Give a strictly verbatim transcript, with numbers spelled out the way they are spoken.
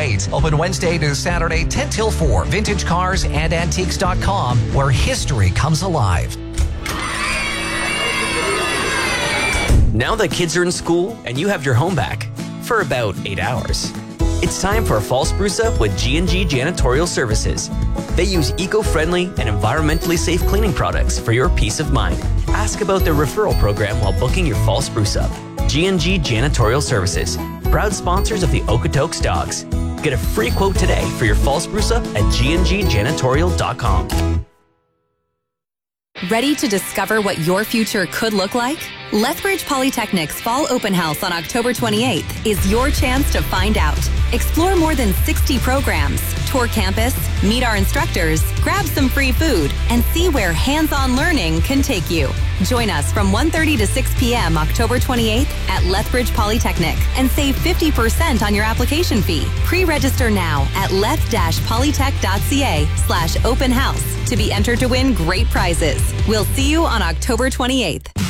eight. Open Wednesday to Saturday, ten till four. vintage cars and antiques dot com, where history comes alive. Now that kids are in school and you have your home back for about eight hours, it's time for a fall spruce up with G and G Janitorial Services. They use eco-friendly and environmentally safe cleaning products for your peace of mind. Ask about their referral program while booking your fall spruce up. G and G Janitorial Services, proud sponsors of the Okotoks Dogs. Get a free quote today for your fall spruce up at g n g janitorial dot com. Ready to discover what your future could look like? Lethbridge Polytechnic's Fall Open House on October twenty-eighth is your chance to find out. Explore more than sixty programs, tour campus, meet our instructors, grab some free food, and see where hands-on learning can take you. Join us from one thirty to six p.m. October twenty-eighth at Lethbridge Polytechnic and save fifty percent on your application fee. Pre-register now at leth-polytech.ca slash open house to be entered to win great prizes. We'll see you on October twenty-eighth.